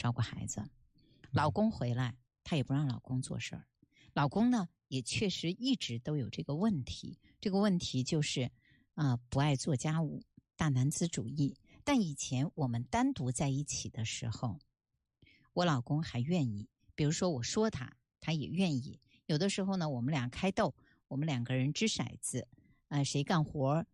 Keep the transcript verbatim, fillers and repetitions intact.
照顾孩子，老公回来她也不让老公做事儿，老公呢也确实一直都有这个问题，这个问题就是呃不爱做家务，大男子主义。但以前我们单独在一起的时候，我老公还愿意，比如说我说他，他也愿意。有的时候呢，我们俩开斗，我们两个人掷骰子，呃，谁干活